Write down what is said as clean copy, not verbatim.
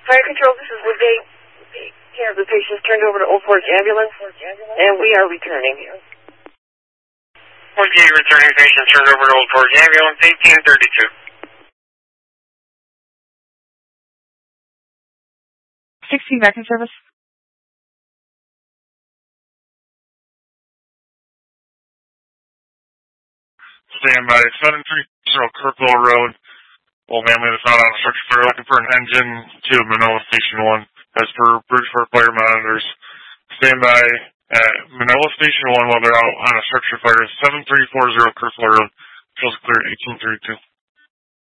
Fire Control, this is Woodgate. Care of the patients turned over to Old Forge Ambulance, and we are returning. Woodgate returning patients turned over to Old Forge Ambulance, 1832. 16 back in service. Stand by 730 Kirkwell Road. Old family that's not on a structure fire looking for an engine to Manoa Station 1 as per Bridgeport Fire Monitors. Stand by at Manoa Station 1 while they're out on a structure fire. 7340 Kirkwell Road. Feels clear 1832.